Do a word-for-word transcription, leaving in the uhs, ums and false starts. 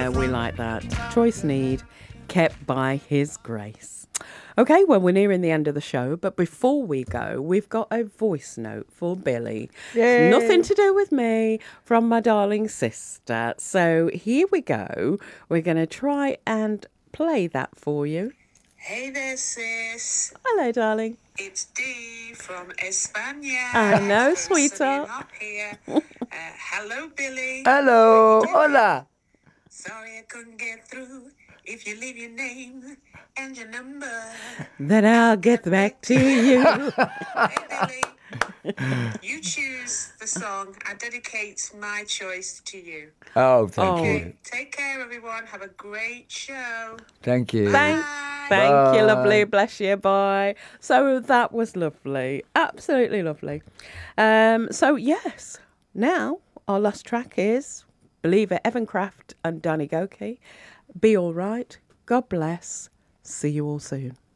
Yeah, we like that. Choice Need, Kept by His Grace. Okay, well, we're nearing the end of the show, but before we go, we've got a voice note for Billy. Yay. Nothing to do with me, from my darling sister. So here we go. We're going to try and play that for you. Hey there, sis. Hello, darling. It's Dee from España. I know, It's very sunny sweetheart. and hot here. Uh, hello, Billy. Hello. Hola. Sorry I couldn't get through. If you leave your name and your number. Then I'll get back to you. Hey, Billy. You choose the song. I dedicate my choice to you. Oh, thank Oh. you. Take care, everyone. Have a great show. Thank you. Thank, Bye. thank you, Bye. lovely. Bless you. Bye. So that was lovely. Absolutely lovely. Um, so, yes, now our last track is Believer, Evan Kraft and Danny Goki. Be all right. God bless. See you all soon.